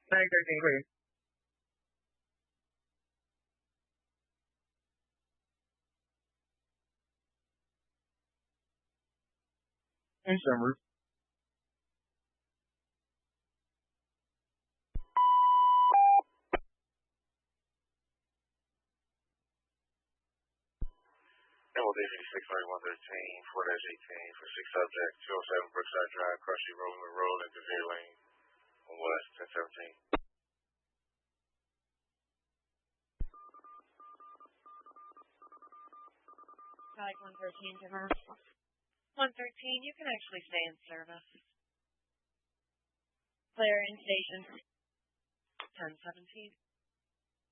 913, clear. And sunroof. MLD 563113, 4-18 for 6 subjects, 207 Brookside Drive, Crushy Roman Road, and DeVere Lane, on West 1017. Like 113, Dimmer. 113, you can actually stay in service. Clear in station 1017.